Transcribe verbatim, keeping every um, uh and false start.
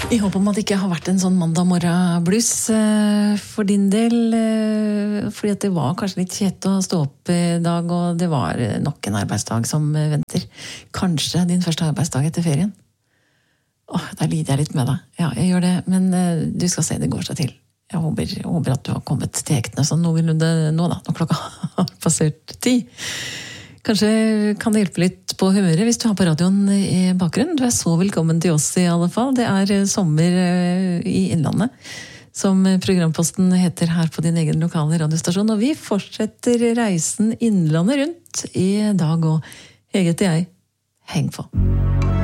I håp om at det ikke har vært en sånn mandag morgen bluss for din del, fordi at det var kanskje litt kjett å stå opp i dag, og det var nok en arbeidsdag som venter. Kanskje din første arbeidsdag etter ferien. Åh, da lider jeg litt med deg. Ja, jeg gjør det, men du skal se, det går seg til. Jeg håper, jeg håper at du har kommet til hektene sånn noenlunde nå da, når klokka har passert ti. Kanskje kan det hjelpe litt på humøret hvis du har på radioen i bakgrunnen. Du er så velkommen til oss i alle fall. Det er sommer i Innlandet, som programposten heter her på din egen lokale radiostasjon. Og vi fortsetter reisen Innlandet rundt i dag, og Hege til jeg. Heng på!